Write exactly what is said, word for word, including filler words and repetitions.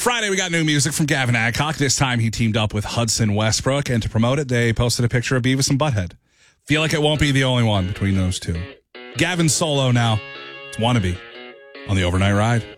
Friday, we got new music from Gavin Adcock. This time he teamed up with Hudson Westbrook, and to promote it, they posted a picture of Beavis and Butthead. Feel like it won't be the only one between those two. Gavin's solo now. It's Wannabe on the Overnight Ride.